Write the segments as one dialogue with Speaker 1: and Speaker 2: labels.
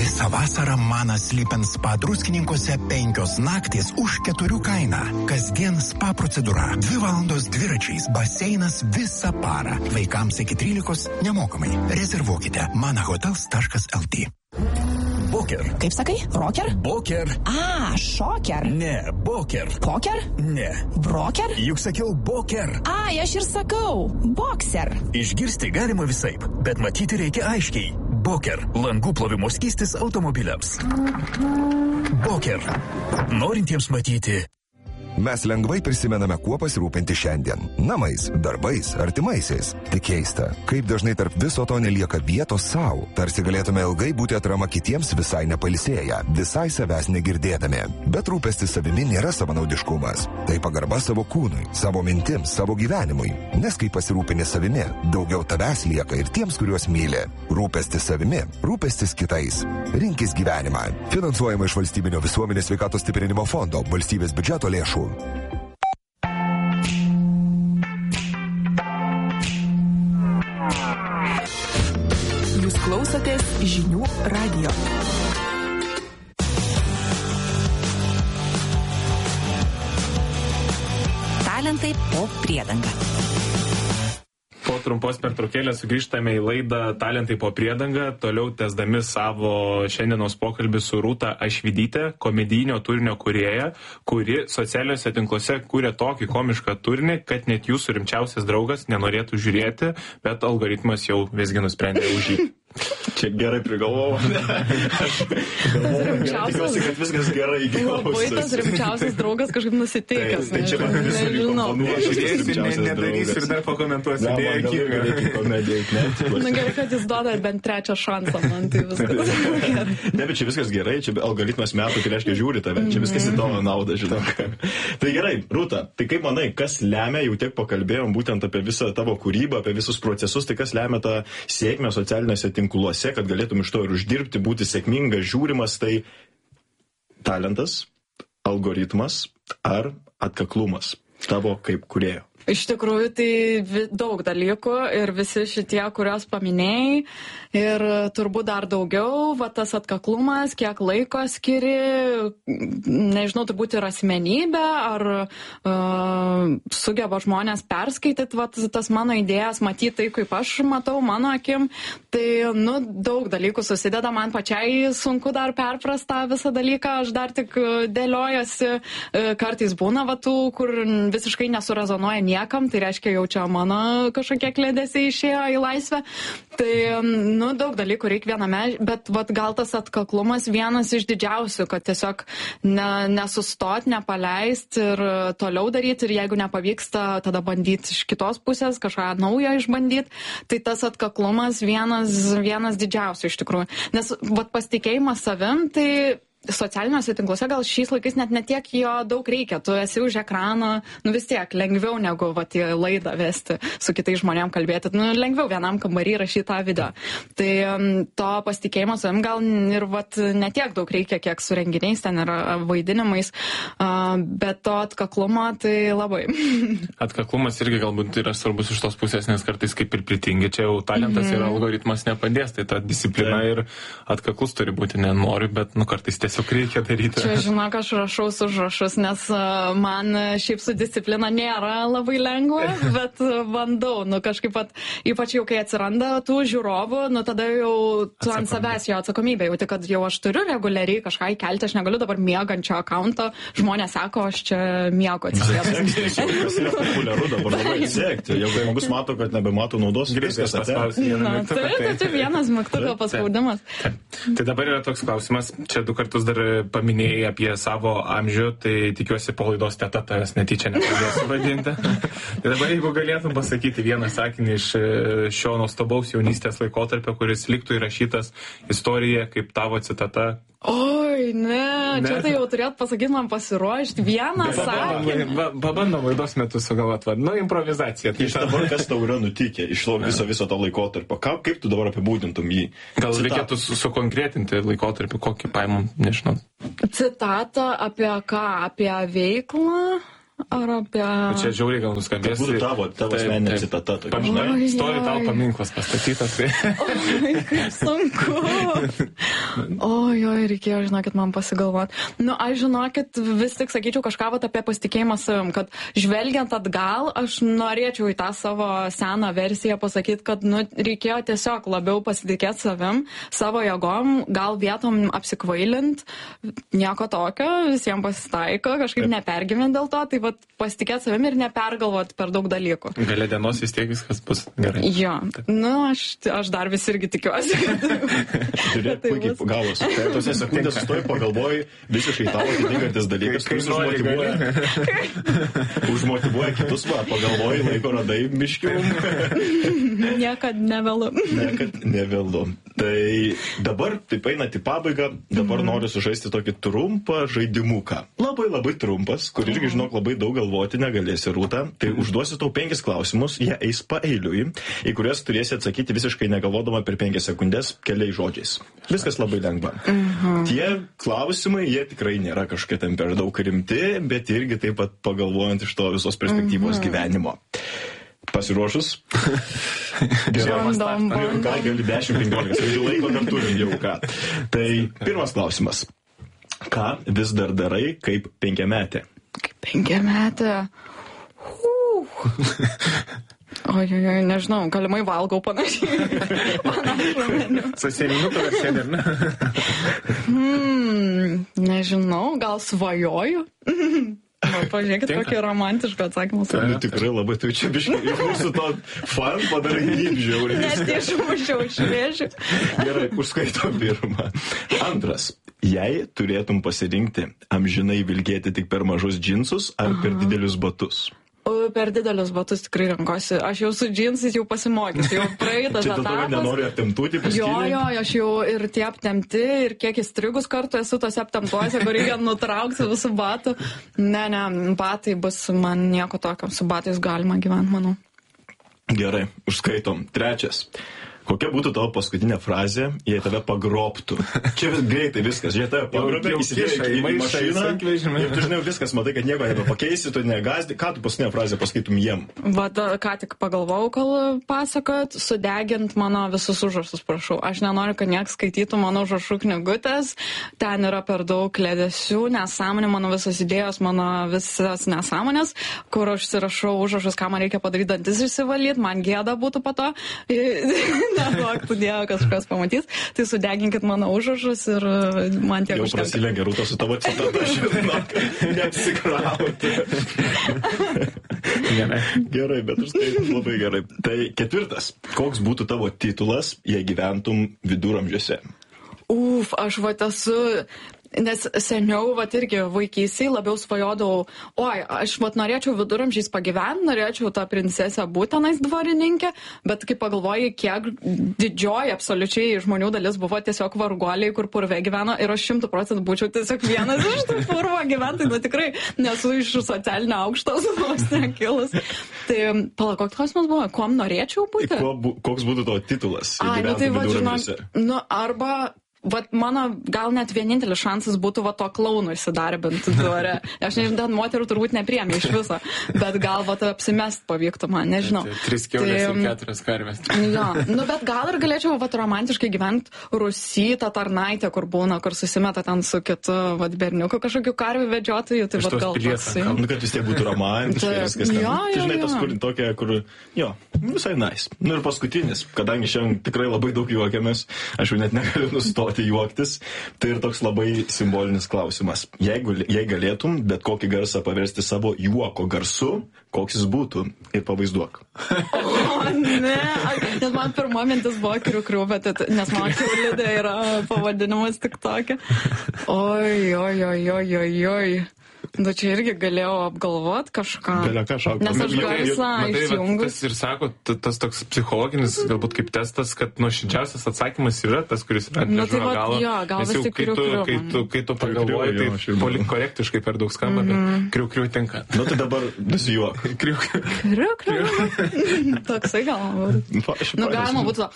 Speaker 1: Visą vasarą Manas Sleep & Spa Druskininkuose 5 naktys už 4 kainą. Kasdien spa procedūra, 2 valandos dviračiais, baseinas visą parą. Vaikams iki 13 nemokamai. Rezervuokite manahotels.lt.
Speaker 2: Boker.
Speaker 3: Kaip sakai? Rocker?
Speaker 2: Boker.
Speaker 3: Šoker.
Speaker 2: Ne, boker.
Speaker 3: Poker?
Speaker 2: Ne.
Speaker 3: Broker?
Speaker 2: Juk sakiau boker.
Speaker 3: Aš ir sakau. Boxer.
Speaker 2: Išgirsti galima visaip, bet matyti reikia aiškiai. Boker. Langų plovimo skystis automobiliams. Boker. Norintiems matyti.
Speaker 4: Mes lengvai prisimename, kuo pasirūpinti šiandien. Namais, darbais, artimaisiais. Tik keista, kaip dažnai tarp viso to nelieka vietos savo. Tarsi galėtume ilgai būti atrama kitiems visai nepalisėję, visai savęs negirdėdami. Bet rūpestis savimi nėra savanaudiškumas. Tai pagarba savo kūnui, savo mintims, savo gyvenimui. Nes kai pasirūpini savimi, daugiau tavęs lieka ir tiems, kuriuos myli. Rūpestis savimi, rūpestis kitais. Rinkis gyvenimą. Finansuojama iš Valstybinio visuomenės sveikatos stiprinimo fondo, valstybės biudžeto lėšų.
Speaker 5: Jūs klausotės Žinių radijo.
Speaker 6: Talentai po priedanga.
Speaker 7: Po trumpos pertraukėlės sugrįžtame į laidą Talentai po priedanga, toliau tęsdami savo šiandienos pokalbį su Rūta Ašvidyte, komedijinio turinio kūrėja, kuri socialiniuose tinkluose kūrė tokį komišką turinį, kad net jūsų rimčiausias draugas nenorėtų žiūrėti, bet algoritmas jau visgi nusprendė už jį.
Speaker 8: Čia gerai prigalvojau. Tikiuosi, kad viskas gerai įgyvausiu.
Speaker 9: Labai tas rimčiausias draugas kažkaip nusiteikęs.
Speaker 8: Tai čia man visur
Speaker 7: įkomponuoju. Nedarysiu ir dar pakomentuosiu.
Speaker 9: Na gerai, kad jis duoda bent 3 šansą man, tai viskas.
Speaker 8: Ne, bet čia viskas gerai, čia algoritmas metų, tai reiškia žiūri tave, čia viskas į tavo naudą, žinok. Tai gerai, Rūta, tai kaip manai, kas lemia, jau tiek pakalbėjom būtent apie visą tavo kūrybą, apie visus procesus, tai kas lemia tą sėkmę socialiniuose tinkluose, kad galėtum iš to ir uždirbti, būti sėkmingas, žiūrimas, tai talentas, algoritmas ar atkaklumas tavo kaip kūrėjo?
Speaker 9: Iš tikrųjų, tai daug dalykų ir visi šitie, kuriuos paminėjai, ir turbūt dar daugiau, va tas atkaklumas, kiek laiko skiri, nežinau, turbūt ir asmenybė, ar sugeba žmonės perskaityti, va tas mano idėjas, matyti tai, kaip aš matau, mano akim, tai, daug dalykų susideda, man pačiai sunku dar perprastą visą dalyką, aš dar tik dėliojuosi, kartais būna, va tų, kur visiškai nesurezonuoja niekam, tai reiškia jau čia mano kažkokie kledesiai išėjo į laisvę. Tai, daug dalykų reikia viename, bet gal tas atkaklumas vienas iš didžiausių, kad tiesiog nesustot, nepaleist ir toliau daryti, ir jeigu nepavyksta, tada bandyti iš kitos pusės, kažką naujo išbandyti. Tai tas atkaklumas vienas didžiausių iš tikrųjų. Nes pasitikėjimas savim, tai socialiniuose tinkluose gal šiais laikais net netiek jo daug reikia. Tu esi už ekrano, vis tiek lengviau negu į laidą vesti, su kitais žmonėm kalbėti. Lengviau vienam kambarį rašyti tą video. Tai to pasitikėjimo savim gal ir netiek daug reikia, kiek su renginiais ten ir vaidinimais, bet to atkaklumo tai labai.
Speaker 7: Atkaklumas irgi galbūt yra svarbus iš tos pusės, nes kartais kaip ir pritingi, čia jau talentas ir algoritmas nepadės, tai ta disciplina ir atkaklus turi būti, nenori, bet kartais tiesiog reikia daryti.
Speaker 9: Čia, žinok, aš rašau užrašus, nes man šiaip su disciplina nėra labai lengva, bet bandau, kažkaip ypač jau kai atsiranda tų žiūrovų, tada jau tu ant savęs jo atsakomybė, jau tik, kad jau aš turiu reguliariai kažką įkelti, aš negaliu dabar miegančio akaunto, žmonės sako, aš čia miego atsisėdus.
Speaker 8: Tas yra populiaru dabar labai sekti, jeigu žmogus mato, kad nebemato naudos, viskas atspausti.
Speaker 9: Tai vienas mygtuko paspaudimas.
Speaker 7: Tai dabar yra toks klausimas, čia 2 kartus dar paminėjai apie savo amžių, tai tikiuosi po laidos teta tavęs netyčia nepradėsiu vadinti. Tai dabar jeigu galėtum pasakyti vieną sakinį iš šio nuostabaus jaunystės laikotarpio, kuris liktų įrašytas istorija kaip tavo citata.
Speaker 9: Oi, ne, čia tai jau turėt pasakyti man pasiruošti vieną sakinį.
Speaker 7: Pabandom laidos metu sugalvoti, improvizacija.
Speaker 8: Tai dabar kas tau yra nutikę iš viso to laikotarpio? Kaip tu dabar apibūdintum jį?
Speaker 7: Gal reikėtų sukonkretinti laikotarpį, kokį paimam, nežinau.
Speaker 9: Citatą apie ką? Apie veiklą? ar apie...
Speaker 7: Čia žiauriai gal nuskambės.
Speaker 8: Būtų tavo asmeninė citata.
Speaker 7: Pažinai, stovi tau paminklas pastatytas.
Speaker 9: Oi, kaip sunku. Oi, reikėjo, žinokit, man pasigalvoti. Aš žinokit, vis tik sakyčiau kažką apie pasitikėjimą savim, kad žvelgiant atgal, aš norėčiau į tą savo seną versiją pasakyti, kad reikėjo tiesiog labiau pasitikėti savim, savo jėgom, gal vietom apsikvailint, nieko tokio, visiems pasitaiko, kažkaip nepergyvent dėl to, tai pasitikėti savim ir nepergalvoti per daug dalykų.
Speaker 7: Galia dienos vis tiek viskas bus gerai.
Speaker 9: Jo, aš dar vis irgi tikiuosi.
Speaker 8: Žiūrėk, puikiai gavos. Tai tose sekundės sustoji, pagalvoji, visiškai tavo atitinkantis dalykas, kuris užmotyvuoja kitus, pagalvoji, laiko radai miškių.
Speaker 9: Niekad nevėlu.
Speaker 8: Niekad nevėlu. Tai dabar, taip einat į pabaigą, dabar noriu sužaisti tokį trumpą žaidimuką. Labai labai trumpas, kur irgi, žinok, labai daug galvoti negalėsi, Rūta. Tai užduosiu tau 5 klausimus, jie eis paeiliui, į kuriuos turėsi atsakyti visiškai negalvodama per 5 sekundės keliais žodžiais. Viskas labai lengva. Tie klausimai, jie tikrai nėra kažkokie ten per daug rimti, bet irgi taip pat pagalvojant iš to visos perspektyvos gyvenimo. Pasiruošus? Gerai, ką gali 10-15, tai laiko dar turim jau ką. Tai pirmas klausimas. Ką vis dar darai kaip 5-metė?
Speaker 9: Kaip 5-metė? Oi, nežinau, galimai valgau panašiai.
Speaker 7: Su seninuku dar sėdėm,
Speaker 9: Nežinau, gal svajoju? Pažiūrėkit, kokį romantišką atsakymą.
Speaker 8: Tikrai labai tu čia biškai iš mūsų to fan padarai gyvžiaurį.
Speaker 9: Net išmušiau iš vėžių.
Speaker 8: Gerai, užskaitom pirmą. Antras. Jei turėtum pasirinkti amžinai vilkėti tik per mažus džinsus ar per didelius batus?
Speaker 9: Per didelius batus tikrai renkuosi. Aš jau su džinsais jau pasimokysiu, jau praeitas etapas.
Speaker 8: Čia dėl to nenori aptemtų, tai paskyrė?
Speaker 9: Jo, aš jau ir tie aptemti, ir kiek įstrigus kartu esu tose aptemtuose, kur reikia nutraukti visų batų. Ne, batai bus man nieko tokio, su batais galima gyventi, manau.
Speaker 8: Gerai, užskaitom. Trečias. Kokia būtų tavo paskutinė frazė, jei tave pagrobtų? Čia greitai viskas, jei tave pagrobė, įsidėjai į mašiną ir tu žinai viskas, matai, kad nieko nebepakeisi, tu negazdi. Ką tu paskutinę frazę paskaitum jiem?
Speaker 9: Ką tik pagalvojau, kol pasakot, sudegint mano visus užrašus, prašau. Aš nenoriu, kad nieks skaitytų mano užrašų knygutės, ten yra per daug klėdesių, nesąmonė, mano visas idėjos, mano visas nesąmonės, kur užsirašau užrašus, ką man reikia padaryti, dantis išsivalyti, man gėda būtų po to. Neduok, tu Dieve, kažkas pamatys. Tai sudeginkit mano užrašus ir man tiek užtenka.
Speaker 8: Jau prasilengia Rūta su tavo citata, žinok, neapsikrauti. Gerai, bet užskaitum labai gerai. Tai 4. Koks būtų tavo titulas, jei gyventum viduramžiuose?
Speaker 9: Aš esu... Nes seniau, irgi vaikystėje labiau svajodavau, aš norėčiau viduramžiais pagyventi, norėčiau tą princesę būtenais dvarininkė, bet kai pagalvoji, kiek didžioji absoliučiai žmonių dalis buvo tiesiog varguoliai, kur purve gyveno, ir aš 100% būčiau tiesiog vienas iš tų purvo gyventojų, tikrai nesu iš socialinio aukštos vos nekilus. Tai koks klausimas buvo, kuom norėčiau būti?
Speaker 8: Koks būtų tavo titulas,
Speaker 9: tai
Speaker 8: jei gyventum viduramžiuose?
Speaker 9: Arba... mano gal net vienintelis šansas būtų to klaunų įsidarbinti dvare. Aš nežinau, moterų turbūt nepriėmė iš viso, bet gal apsimest pavyktų man, nežinau.
Speaker 7: 3 kiaulės ir 4 karvės.
Speaker 9: Jo, bet gal ir galėčiau romantiškai gyventi Rusy, tą tarnaitę, kur būna, kur susimeta ten su kitu berniuku kažkokiu karvių vedžiotojų, tai gal toksai.
Speaker 8: Kad vis tiek būtų romantiškai, viskas ten. Tai žinai, tas tokia, kur, visai nice. Ir paskutinis, kadangi šiandien tikrai labai daug juokiamės, aš jau net negaliu nustoti juoktis, tai ir toks labai simbolinis klausimas. Jei galėtum bet kokį garsą paversti savo juoko garsu, koks jis būtų, ir pavaizduok.
Speaker 9: Ne, nes man pirma mintis buvo kriu, bet nes man kiaulidė yra pavadinimas tik tokia. Oi. Čia irgi galėjau apgalvot kažką. Nes aš garsą išjungus.
Speaker 7: Tas ir sako, tas toks psichologinis, galbūt kaip testas, kad nuoširdžiausias atsakymas yra tas, kuris yra ant liežuvio galo. Nes jau kai tu pagalvoji, tai politkorektiškai per daug skamba, bet kriu tinka.
Speaker 8: Tai dabar nusijuok.
Speaker 9: Kriu. Toksai gal. Galima būtų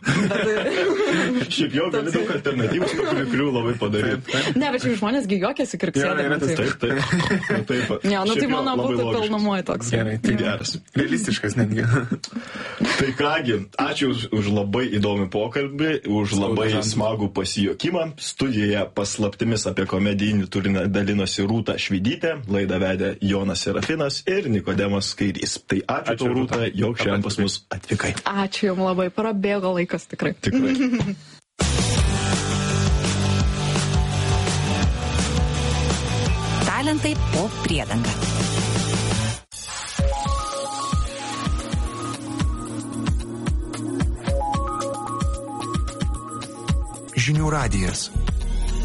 Speaker 8: Šiaip jau gali daug alternatyvus, kriu labai padaryti.
Speaker 9: Ne, bet šiaip žmonės gi juokiasi kriuksėdami.
Speaker 8: Taip. Taip,
Speaker 9: Ne, nu tai
Speaker 8: šiaip
Speaker 9: mano
Speaker 8: labai
Speaker 9: būtų
Speaker 8: logiškas.
Speaker 9: pilnumoje toks.
Speaker 7: Gerai, tai
Speaker 8: Geras.
Speaker 7: realistiškas netgi.
Speaker 8: Tai kągi, ačiū už labai įdomį pokalbį, už labai smagų pasijokimą. Studijoje paslaptimis apie komedijinį turinį dalinosi Rūta Švidytė, laidą vedė Jonas Serafinas ir Nikodemas Kairys. Tai ačiū tau, Rūta, jog šiandien pas mus atvykai.
Speaker 9: Ačiū jums labai, prabėgo laikas tikrai.
Speaker 8: Tikrai.
Speaker 6: Talentai po priedanga.
Speaker 1: Žinių radijas.